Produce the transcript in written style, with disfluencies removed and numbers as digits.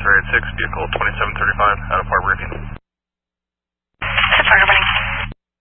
Surrey 6, vehicle 2735, out of Harbor Avian. Harbor